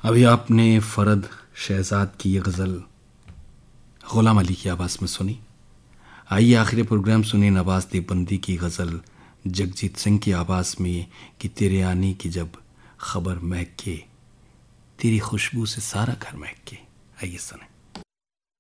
अभी आपने फरद शहजाद की ये गज़ल ग़ुलाम अली की आवाज़ में सुनी। आइए आखिरी प्रोग्राम सुनी नवाज़ देवबंदी की गज़ल जगजीत सिंह की आवाज़ में कि तेरे आने की जब खबर महके, तेरी खुशबू से सारा घर महके। आइए सुने।